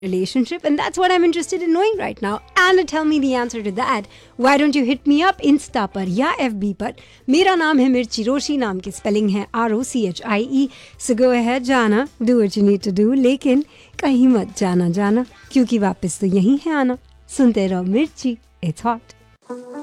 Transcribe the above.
relationship, and that's what I'm interested in knowing right now. And to tell me the answer to that, why don't you hit me up Insta पर या FB पर. मेरा नाम है मिर्ची रोशी, नाम की स्पेलिंग है ROCHIE. So go ahead, जाना, do what you need to do, लेकिन कहीं मत जाना क्योंकि वापस तो यहीं है आना. सुनते रहो मिर्ची, it's hot.